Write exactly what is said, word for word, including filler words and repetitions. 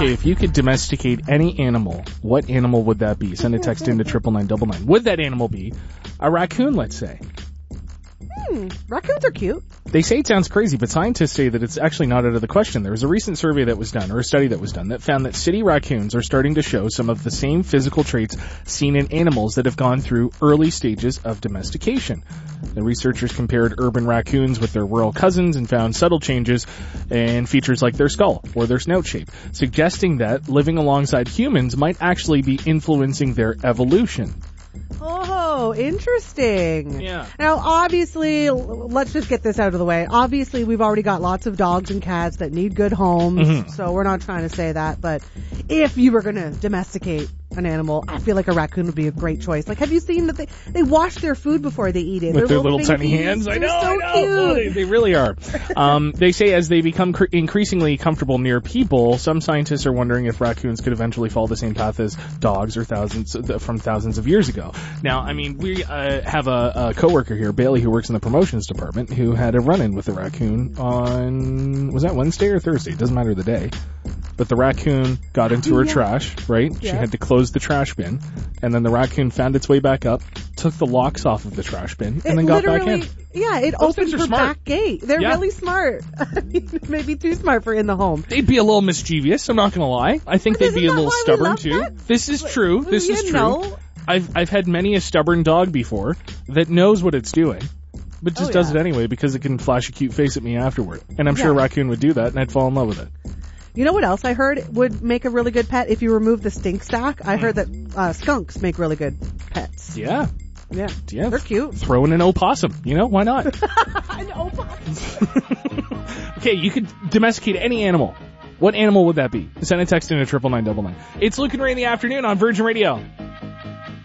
Okay, if you could domesticate any animal, what animal would that be? Send a text into triple nine double nine. Would that animal be a raccoon, let's say? Hmm, raccoons are cute. They say it sounds crazy, but scientists say that it's actually not out of the question. There was a recent survey that was done, or a study that was done, that found that city raccoons are starting to show some of the same physical traits seen in animals that have gone through early stages of domestication. The researchers compared urban raccoons with their rural cousins and found subtle changes in features like their skull or their snout shape, suggesting that living alongside humans might actually be influencing their evolution. Oh, interesting. Yeah. Now, obviously, l- let's just get this out of the way. Obviously, we've already got lots of dogs and cats that need good homes, Mm-hmm. so we're not trying to say that. But if you were going to domesticate an animal, I feel like a raccoon would be a great choice. Like, have you seen that they, they wash their food before they eat it? With their little babies. tiny hands. I They're know, so I know. Oh, they, cute. they really are. Um, they say as they become cr- increasingly comfortable near people, some scientists are wondering if raccoons could eventually follow the same path as dogs or thousands from thousands of years ago. Now, I mean, we uh, have a, a coworker here, Bailey, who works in the promotions department, who had a run-in with a raccoon on, was that Wednesday or Thursday? It doesn't matter the day. But the raccoon got into her Yeah. trash, right? She Yeah. had to close the trash bin. And then the raccoon found its way back up, took the locks off of the trash bin, and It then got back literally- in. Yeah, it Those opened things are her smart. back gate. They're Yeah. really smart. Maybe too smart for in the home. They'd be a little mischievous, I'm not going to lie. I think But they'd be isn't a that little why we stubborn love too. pets? This is true. This You is true. know. I've I've had many a stubborn dog before that knows what it's doing, but just Oh, does yeah. it anyway because it can flash a cute face at me afterward. And I'm sure a Yeah. raccoon would do that, and I'd fall in love with it. You know what else I heard would make a really good pet if you remove the stink stack? I heard that uh, skunks make really good pets. Yeah, Yeah. yeah. They're cute. Throw in an opossum. You know, why not? I know. Okay, you could domesticate any animal. What animal would that be? Send a text in to triple nine double nine. It's Luke and Ray in the afternoon on Virgin Radio.